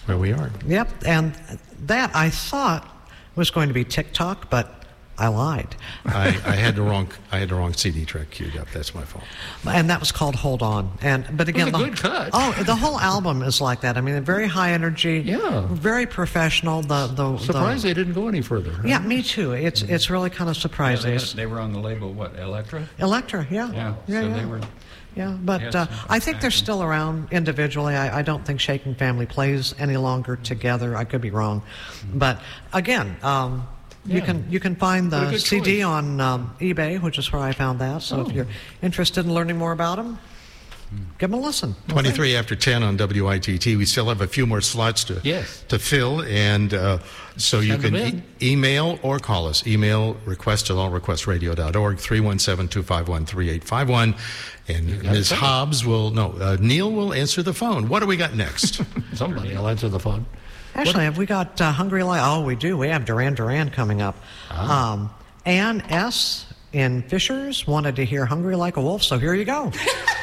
where we are. Yep, and that I thought was going to be TikTok, but I lied. I had the wrong CD track queued up. That's my fault. And that was called Hold On. But again, It was a good cut. The whole album is like that. I mean, very high energy. Yeah. Very professional. Surprised they didn't go any further. Right? Yeah, me too. It's really kind of surprising. Yeah, they were on the label, what, Elektra? Elektra, yeah. So they were... Yeah, but I think they're still around individually. I don't think Shaken Family plays any longer together. I could be wrong. But again, you can find the CD on eBay, which is where I found that. So if you're interested in learning more about them, give them a listen. 23 after 10 on WITT. We still have a few more slots to fill, and so you can email or call us. Email request@allrequestradio.org, 317-251-3851. And Ms. Hobbs Neil will answer the phone. What do we got next? Somebody will answer the phone. Actually, have we got Hungry Like... Oh, we do. We have Duran Duran coming up. Ann S. in Fishers wanted to hear Hungry Like a Wolf, so here you go.